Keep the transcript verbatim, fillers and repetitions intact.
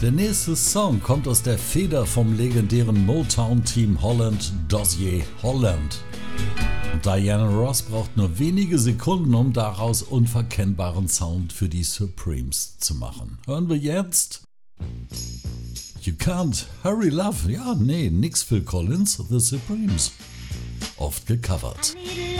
Der nächste Song kommt aus der Feder vom legendären Motown-Team Holland, Dozier Holland. Und Diana Ross braucht nur wenige Sekunden, um daraus unverkennbaren Sound für die Supremes zu machen. Hören wir jetzt You Can't Hurry Love. Ja, nee, nix Phil Collins, The Supremes. Oft gecovert. I need